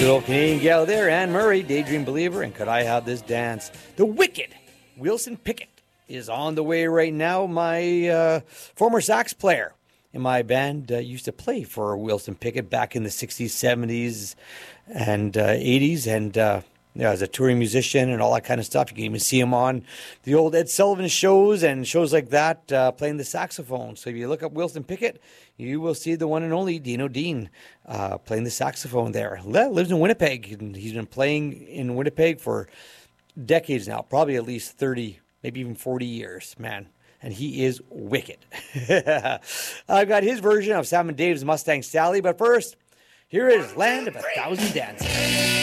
Good old Canadian gal there, Anne Murray, Daydream Believer, and Could I Have This Dance? The wicked Wilson Pickett is on the way right now. My former sax player in my band used to play for Wilson Pickett back in the 60s, 70s, and 80s, and as a touring musician and all that kind of stuff. You can even see him on the old Ed Sullivan shows and shows like that, playing the saxophone. So if you look up Wilson Pickett, you will see the one and only Dino Dean playing the saxophone there. Lives in Winnipeg, and he's been playing in Winnipeg for decades now, probably at least 30, maybe even 40 years, man. And he is wicked. I've got his version of Sam and Dave's Mustang Sally, but first, here is Land of a Thousand Dances.